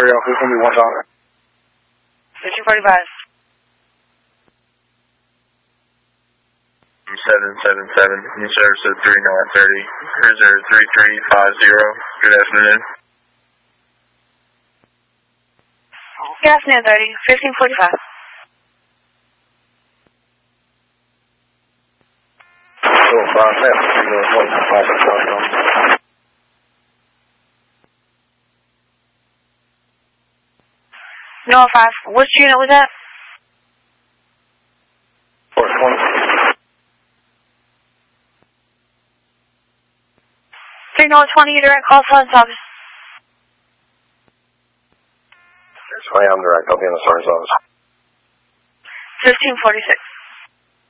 Hurry up, who's going to be 1,000? 1545. 777, in service of 3930, cruiser 3350, good afternoon. Good afternoon, 1545. No 5. Which unit was that? 420. 3020, direct call Sergeant's office. Yes, I am direct. I'll be in the Sergeant's office. 1546.